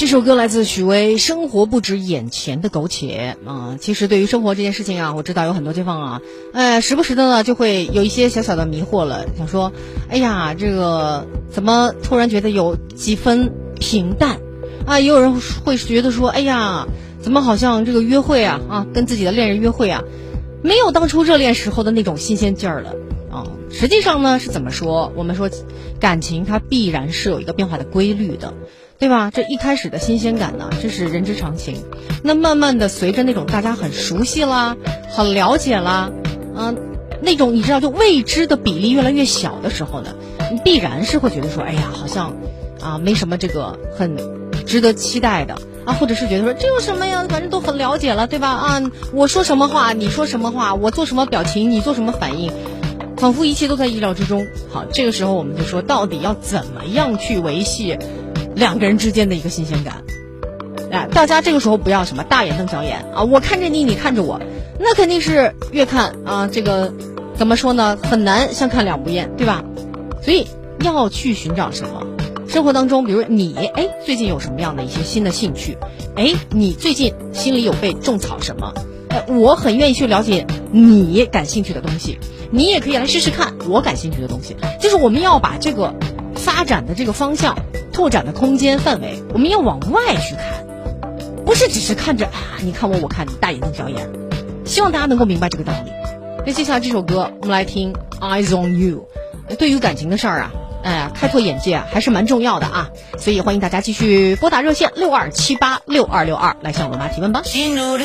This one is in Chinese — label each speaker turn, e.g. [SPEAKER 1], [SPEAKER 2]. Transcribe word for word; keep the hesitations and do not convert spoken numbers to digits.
[SPEAKER 1] 这首歌来自许巍，生活不止眼前的苟且啊。其实对于生活这件事情啊，我知道有很多街坊啊，呃，时不时的呢就会有一些小小的迷惑了，想说，哎呀，这个怎么突然觉得有几分平淡啊？也有人会觉得说，哎呀，怎么好像这个约会啊啊，跟自己的恋人约会啊，没有当初热恋时候的那种新鲜劲儿了啊。实际上呢是怎么说？我们说感情它必然是有一个变化的规律的。对吧？这一开始的新鲜感呢，这是人之常情。那慢慢的随着那种大家很熟悉啦，很了解啦，嗯、呃，那种你知道就未知的比例越来越小的时候呢，你必然是会觉得说，哎呀，好像啊没什么这个很值得期待的啊，或者是觉得说这有什么呀，反正都很了解了，对吧？啊，我说什么话，你说什么话，我做什么表情，你做什么反应，仿佛一切都在意料之中。好，这个时候我们就说，到底要怎么样去维系两个人之间的一个新鲜感？哎，大家这个时候不要什么大眼瞪小眼啊，我看着你，你看着我，那肯定是越看啊，这个怎么说呢，很难相看两不厌，对吧？所以要去寻找什么？生活当中，比如你，哎，最近有什么样的一些新的兴趣？哎，你最近心里有被种草什么？哎，我很愿意去了解你感兴趣的东西，你也可以来试试看我感兴趣的东西。就是我们要把这个发展的这个方向、拓展的空间范围，我们要往外去看，不是只是看着啊，你看我，我看你，大眼瞪小眼。希望大家能够明白这个道理。那接下来这首歌，我们来听《Eyes on You》。对于感情的事儿啊，哎呀，开拓眼界啊，还是蛮重要的啊。所以欢迎大家继续拨打热线六二七八六二六二来向我妈提问吧。